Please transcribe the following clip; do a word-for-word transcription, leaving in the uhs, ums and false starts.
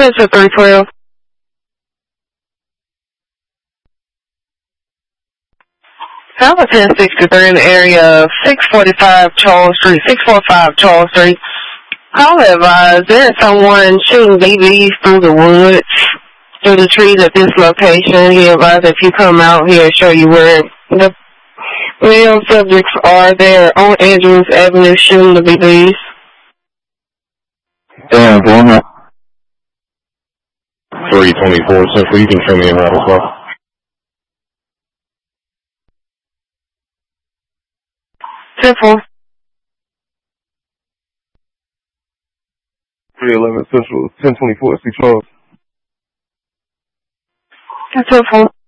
Central three twelve. Tower ten sixty-three in the area of six forty-five Charles Street, six forty-five Charles Street. Call advised there is someone shooting B Bs through the woods, through the trees at this location. He advised if you come out here, show you where the male subjects are there on Andrews Avenue shooting the B Bs. Damn, boy. three twenty-four Central, you can show me around as well. Simple. three eleven Central, ten twenty-four, C. Charles. Simple.